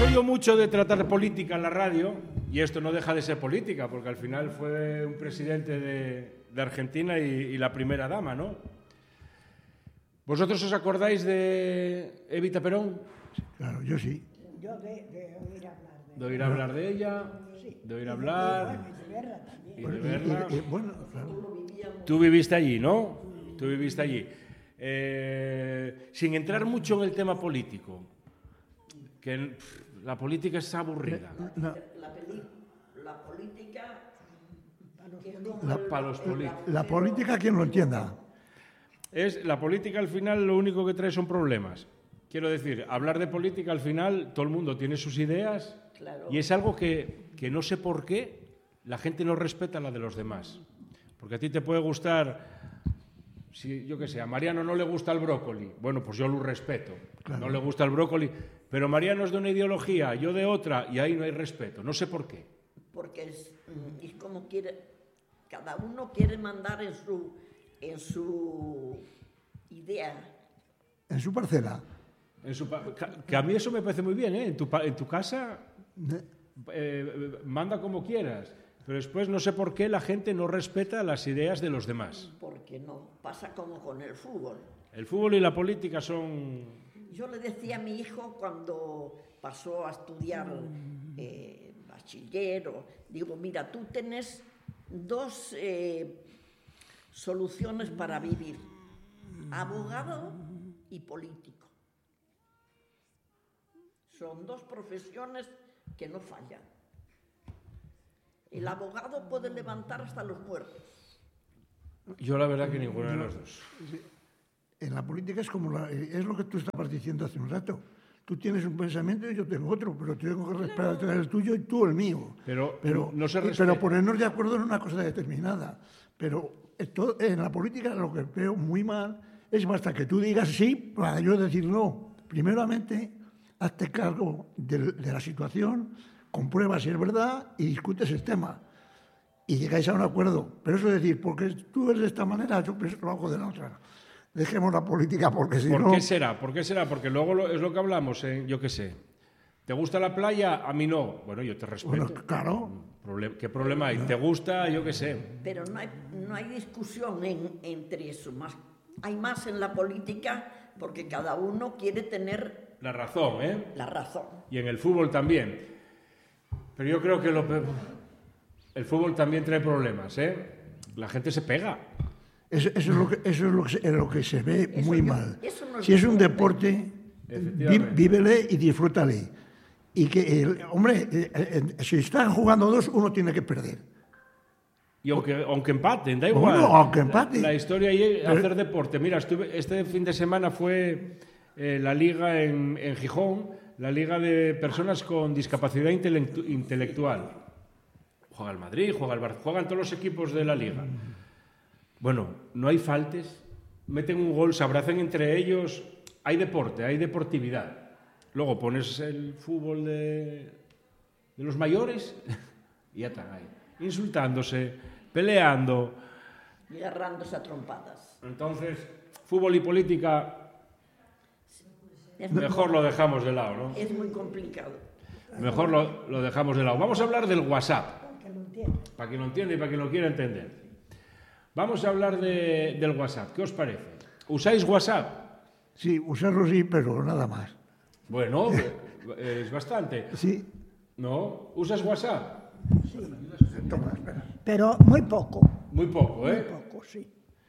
yo mucho de tratar política en la radio, y esto no deja de ser política, porque al final fue un presidente de Argentina y la primera dama, ¿no? ¿Vosotros os acordáis de Evita Perón? Claro, yo sí. Yo de oír hablar de De oír hablar de ella, Sí. de oír hablar Bueno, y de verla también. y de verla. Bueno, claro. Tú viviste allí, ¿no? Tú viviste allí. Sin entrar mucho en el tema político, que la política es aburrida. La, La política Para los políticos. la política, quien lo entienda. La política al final lo único que trae son problemas. Quiero decir, hablar de política al final todo el mundo tiene sus ideas, Claro. y es algo que no sé por qué la gente no respeta la de los demás. Porque a ti te puede gustar, si, yo qué sé, a Mariano no le gusta el brócoli. Bueno, pues yo lo respeto. Claro. No le gusta el brócoli, pero Mariano es de una ideología, yo de otra, y ahí no hay respeto. No sé por qué. porque es como quiere, cada uno quiere mandar en su idea. En su parcela. Que a mí eso me parece muy bien, ¿eh? En tu casa manda como quieras, pero después no sé por qué la gente no respeta las ideas de los demás. Porque no pasa como con el fútbol. El fútbol y la política son... Yo le decía a mi hijo cuando pasó a estudiar bachiller, digo, mira, tú tienes dos soluciones para vivir, abogado y político. Son dos profesiones que no fallan. El abogado puede levantar hasta los muertos. Yo la verdad que ninguna de las dos. En la política es como es lo que tú estabas diciendo hace un rato. Tú tienes un pensamiento y yo tengo otro, pero tengo que respetar el tuyo y tú el mío. Pero no se pero respeta. ponernos de acuerdo en una cosa determinada. Pero en la política lo que veo muy mal es basta que tú digas sí para yo decir no. Primeramente, hazte cargo de la situación, compruebas si es verdad y discutes el tema. Y llegáis a un acuerdo. Pero eso es decir, porque tú eres de esta manera, yo lo hago de la otra. Dejemos la política porque si no... ¿Por qué será? ¿Por qué será? Porque luego es lo que hablamos, yo qué sé. ¿Te gusta la playa? A mí no. Bueno, yo te respeto. Bueno, claro. ¿Qué problema hay? ¿Te gusta? Yo qué sé. Pero no hay discusión entre eso. Hay más en la política porque cada uno quiere tener La razón, ¿eh? la razón. Y en el fútbol también. Pero yo creo que el fútbol también trae problemas, ¿eh? La gente se pega. Eso es lo que se ve muy mal. eso no es Si es un deporte. deporte, vívele y disfrútale. Y que, si están jugando dos, uno tiene que perder. Y aunque empaten, da igual. Bueno, aunque empaten. La historia ahí es hacer deporte. Mira, este fin de semana fue la liga en Gijón, la liga de personas con discapacidad intelectual. Juega el Madrid, juega el Barça, juegan todos los equipos de la liga. Bueno, no hay faltes, meten un gol, se abrazan entre ellos, hay deporte, hay deportividad. Luego pones el fútbol de los mayores y ya están ahí, insultándose, peleando. Y agarrándose a trompadas. Entonces, fútbol y política, mejor lo dejamos de lado, ¿no? Es muy complicado. Mejor lo dejamos de lado. Vamos a hablar del WhatsApp, que lo entiendo. para quien lo entienda y para quien lo quiera entender. Vamos a hablar del WhatsApp. ¿Qué os parece? ¿Usáis WhatsApp? Sí, usarlo sí, pero nada más. Bueno, es bastante. Sí. ¿No? ¿Usas WhatsApp? Toma, espera. Pero muy poco. Muy poco, ¿eh? Muy poco, sí.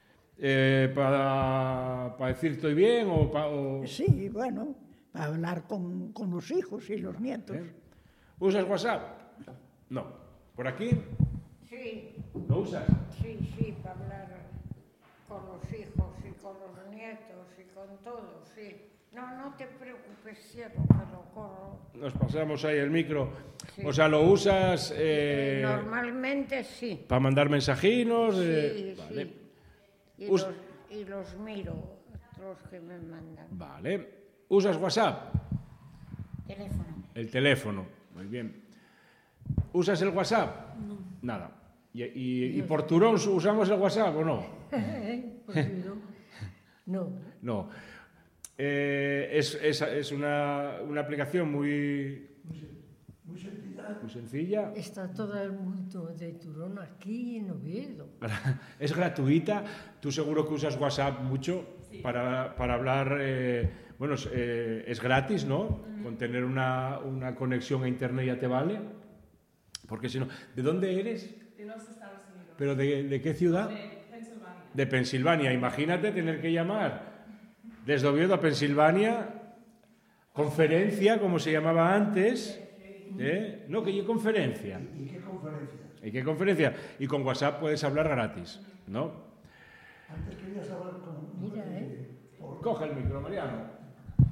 ¿Para decir estoy bien o...? Sí, bueno, para hablar con los hijos y los nietos. ¿Usas WhatsApp? No. ¿Por aquí? Sí, ¿Lo usas? sí, para hablar con los hijos y con los nietos y con todo, sí. No te preocupes, cierro, que lo corro. Nos pasamos ahí el micro. Sí. O sea, ¿lo usas Normalmente sí. para mandar mensajinos? Sí, Vale. sí. Us- Y los miro, los que me mandan. Vale. ¿Usas WhatsApp? Teléfono. El teléfono. Muy bien. ¿Usas el WhatsApp? No. Nada. ¿Y por turón usamos el WhatsApp o no? No. No. Es una aplicación muy sencilla. Está todo el mundo de Turón aquí en Oviedo. Es gratuita. Tú seguro que usas WhatsApp mucho para hablar. Bueno, es gratis, ¿no? Con tener una conexión a internet ya te vale. Porque si no... ¿De dónde eres? De los Estados Unidos. ¿Pero de qué ciudad? De Pensilvania. De Pensilvania. Imagínate tener que llamar desde Oviedo a Pensilvania, conferencia, como se llamaba antes. No, que yo conferencia. ¿Y qué conferencia? ¿Y qué conferencia? Y con WhatsApp puedes hablar gratis, ¿no? Antes querías hablar con... Mira, Coge el micro, Mariano.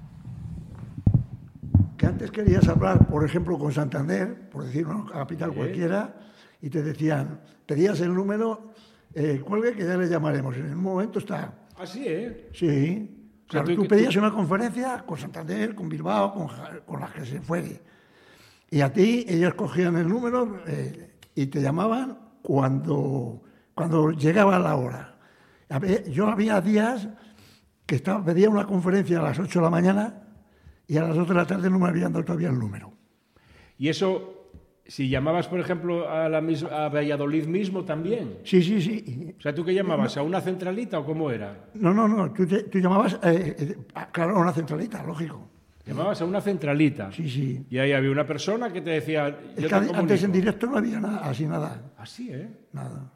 Que antes querías hablar, por ejemplo, con Santander, por decir una capital Sí. cualquiera, y te decían, pedías el número, cuelgue que ya le llamaremos. En un momento está. Así, ¿eh? Sí. O sea, Claro, tú pedías una conferencia con Santander, con Bilbao, con las que se fuere. Y a ti ellos cogían el número y te llamaban cuando llegaba la hora. Yo había días que pedía una conferencia a las 8 de la mañana y a las 2 de la tarde no me habían dado todavía el número. Y eso, si llamabas, por ejemplo, a Valladolid mismo también. Sí, sí, sí. O sea, ¿tú qué llamabas? ¿A una centralita o cómo era? No. Tú llamabas, claro, a una centralita, lógico. Llamabas a una centralita. Sí, sí. Y ahí había una persona que te decía... Es yo que te antes en comunico. directo no había nada, así nada. Así, ¿eh? Nada.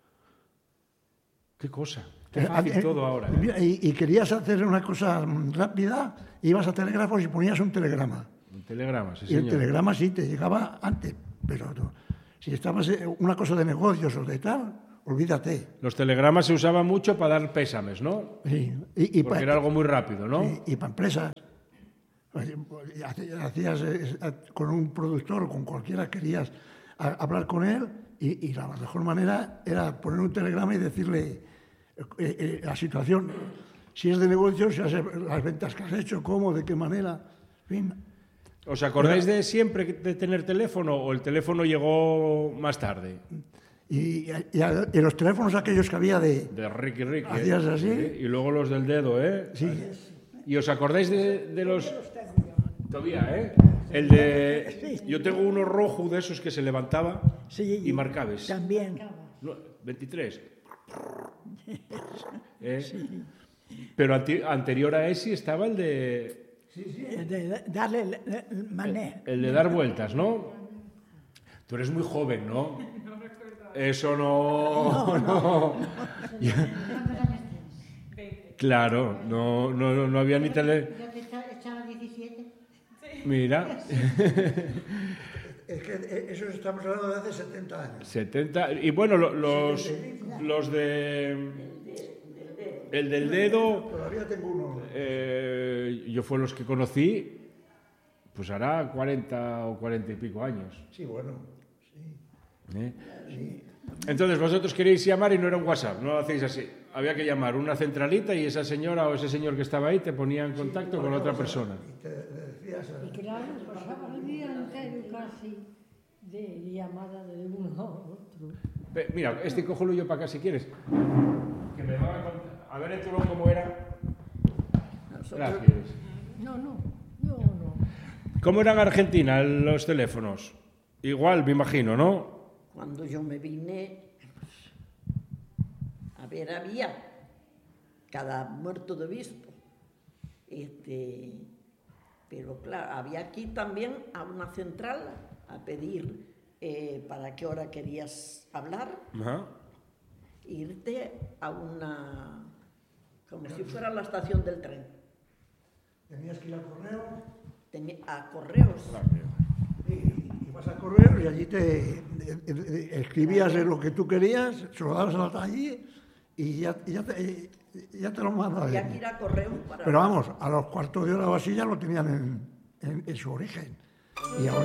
Qué cosa. Qué fácil todo ahora. Y querías hacer una cosa rápida, ibas a telégrafos y ponías un telegrama. Un telegrama, sí, Y el señor. telegrama sí te llegaba antes, pero si estabas una cosa de negocios o de tal, olvídate. Los telegramas se usaban mucho para dar pésames, ¿no? Sí. Porque era algo muy rápido, ¿no? Y para empresas. Hacías con un productor, con cualquiera, querías hablar con él y la mejor manera era poner un telegrama y decirle la situación, si es de negocios, las ventas que has hecho, cómo, de qué manera, en fin. ¿Os acordáis de siempre de tener teléfono o el teléfono llegó más tarde? Y los teléfonos aquellos que había de Ricky. hacías así. Sí, y luego los del dedo, ¿eh? Sí. ¿Y os acordáis de los...? Todavía, ¿eh? Yo tengo uno rojo de esos que se levantaba Sí, y marcabas. También. No, 23. Pero anterior a ese estaba el de... De darle el mané. El de dar vueltas, ¿no? Tú eres muy joven, ¿no? Eso no. Claro, no había ni tele. Yo te echaba 17. Mira. Es que eso estamos hablando de hace 70 años. 70. Y bueno, los de... El del dedo, Todavía tengo uno. yo fue los que conocí, pues hará 40 o 40 y pico años. Sí, bueno. ¿Eh? Entonces vosotros queréis llamar y no era un WhatsApp, no lo hacéis así. Había que llamar una centralita y esa señora o ese señor que estaba ahí te ponía en contacto con otra persona. Y claro, pasaba el día entero casi de llamada de uno a otro. Mira, cójolo yo para acá si quieres. Que me va a contar. A ver en Turón cómo era. Gracias. No, yo no. ¿Cómo eran en Argentina los teléfonos? Igual, me imagino, ¿no? Cuando yo me vine, a ver, había cada muerto de obispo. Pero claro, había aquí también a una central a pedir para qué hora querías hablar, Ajá. irte a una, como si fuera la estación del tren. Tenías que ir al correo. A correos. Y vas al correo y allí te escribías lo que tú querías, se lo dabas a allí y ya te lo mandaban. Había que ir a correos para... Pero vamos, a los cuartos de hora o así ya lo tenían en su origen. Y ahora